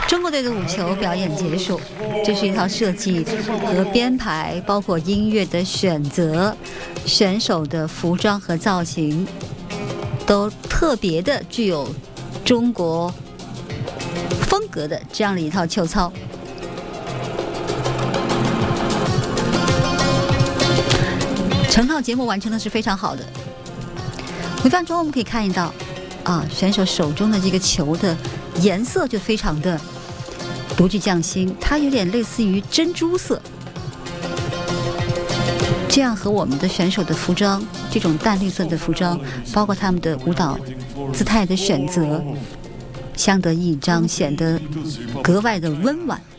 中国队的舞球表演结束，这是一套设计和编排，包括音乐的选择、选手的服装和造型，都特别的具有中国风格的这样的一套球操。整套节目完成的是非常好的。回放中我们可以看到，选手手中的这个球的颜色就非常的独具匠心，它有点类似于珍珠色，这样和我们的选手的服装，这种淡绿色的服装，包括他们的舞蹈姿态的选择，相得益彰，显得格外的温婉。